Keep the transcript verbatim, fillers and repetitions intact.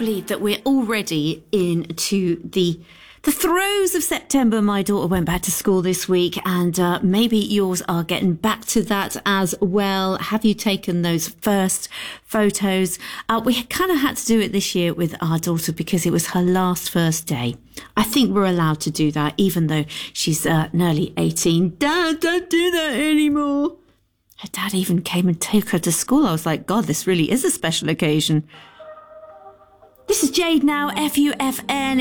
believe that we're already into the the throes of September. My daughter went back to school this week, and uh, maybe yours are getting back to that as well. Have you taken those first photos? Uh, we kind of had to do it this year with our daughter because it was her last first day. I think we're allowed to do that, even though she's uh, nearly eighteen. Dad, don't do that anymore. Her dad even came and took her to school. I was like, God, this really is a special occasion. This is Jade now, F U F N.